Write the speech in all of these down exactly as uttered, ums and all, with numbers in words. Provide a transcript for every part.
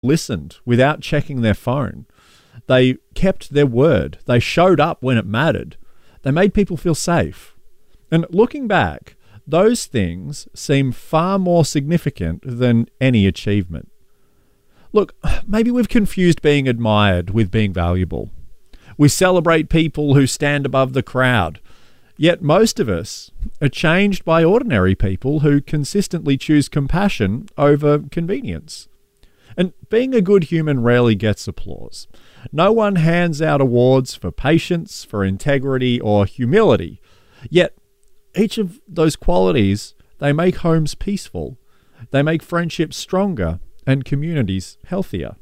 listened without checking their phone. They kept their word. They showed up when it mattered. They made people feel safe. And looking back, those things seem far more significant than any achievement. Look, maybe we've confused being admired with being valuable. We celebrate people who stand above the crowd. Yet most of us are changed by ordinary people who consistently choose compassion over convenience. And being a good human rarely gets applause. No one hands out awards for patience, for integrity, or humility. Yet each of those qualities, they make homes peaceful. They make friendships stronger and communities healthier.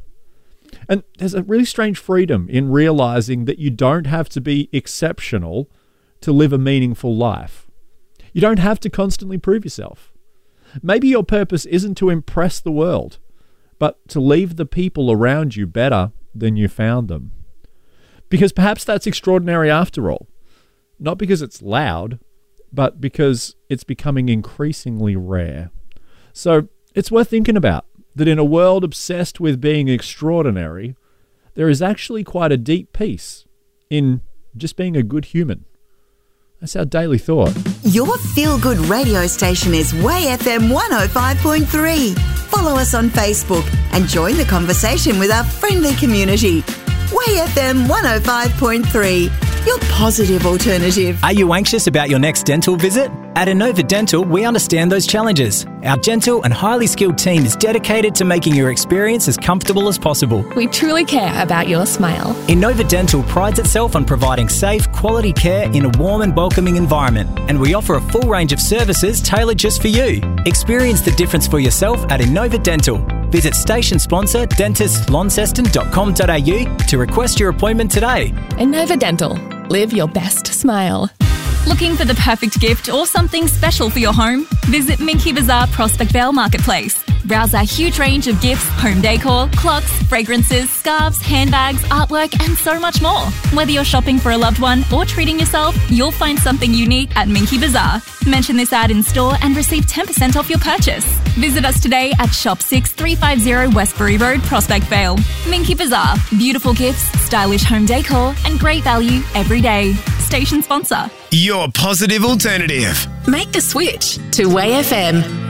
And there's a really strange freedom in realizing that you don't have to be exceptional to live a meaningful life. You don't have to constantly prove yourself. Maybe your purpose isn't to impress the world, but to leave the people around you better than you found them. Because perhaps that's extraordinary after all. Not because it's loud, but because it's becoming increasingly rare. So it's worth thinking about that in a world obsessed with being extraordinary, there is actually quite a deep peace in just being a good human. That's our daily thought. Your feel-good radio station is Way F M one oh five point three. Follow us on Facebook and join the conversation with our friendly community. Way F M one oh five point three, your positive alternative. Are you anxious about your next dental visit? At Inova Dental, we understand those challenges. Our gentle and highly skilled team is dedicated to making your experience as comfortable as possible. We truly care about your smile. Inova Dental prides itself on providing safe, quality care in a warm and welcoming environment, and we offer a full range of services tailored just for you. Experience the difference for yourself at Inova Dental. Visit station sponsor dentist launceston dot com dot a u to request your appointment today. Inova Dental. Live your best smile. Looking for the perfect gift or something special for your home? Visit Minky Bazaar Prospect Vale Marketplace. Browse our huge range of gifts, home decor, clocks, fragrances, scarves, handbags, artwork, and so much more. Whether you're shopping for a loved one or treating yourself, you'll find something unique at Minky Bazaar. Mention this ad in store and receive ten percent off your purchase. Visit us today at Shop six three five zero Westbury Road, Prospect Vale. Minky Bazaar. Beautiful gifts, stylish home decor, and great value every day. Station sponsor. Your positive alternative. Make the switch to Way F M.